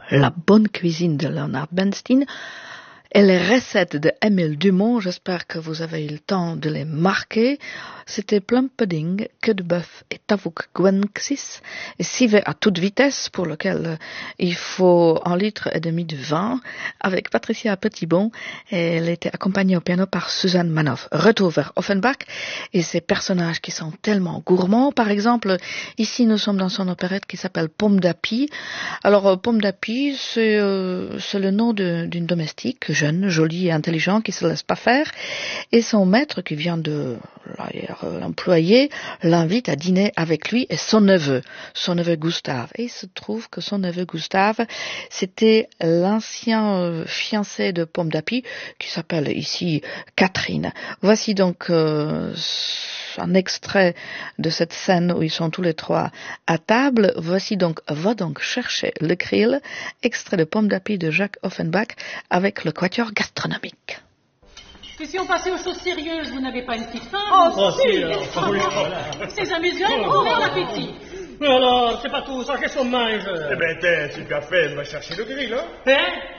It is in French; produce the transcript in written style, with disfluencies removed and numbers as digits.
la bonne cuisine de Leonard Bernstein et les recettes de Émile Dumont. J'espère que vous avez eu le temps de les marquer. C'était plum pudding, queue de bœuf et tavuk gwenxis, et civet à toute vitesse, pour lequel il faut 1,5 litre de vin, avec Patricia Petitbon, et elle était accompagnée au piano par Suzanne Manoff. Retour vers Offenbach et ses personnages qui sont tellement gourmands. Par exemple, ici nous sommes dans son opérette qui s'appelle Pomme d'Api. Alors Pomme d'Api, c'est le nom d'une domestique jeune, jolie et intelligente qui se laisse pas faire, et son maître qui vient de l'employé l'invite à dîner avec lui et son neveu Gustave. Et il se trouve que son neveu Gustave, c'était l'ancien fiancé de Pomme d'Api, qui s'appelle ici Catherine. Voici donc un extrait de cette scène où ils sont tous les trois à table. Voici donc Va donc chercher le krill, extrait de Pomme d'Api de Jacques Offenbach avec le quatuor gastronomique. Et si on passait aux choses sérieuses, vous n'avez pas une petite faim? Oh si, c'est amusant, bon appétit. Mais alors, c'est pas tout ça, qu'est-ce qu'on mange? Eh ben, t'es, si tu as fait, va chercher le grill, hein? Hein?